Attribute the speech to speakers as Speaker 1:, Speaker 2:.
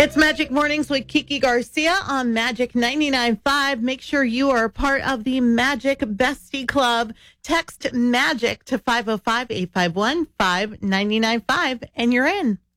Speaker 1: It's Magic Mornings with Kiki Garcia on Magic 99.5. Make sure you are a part of the Magic Bestie Club. Text MAGIC to 505-851-5995 and you're in.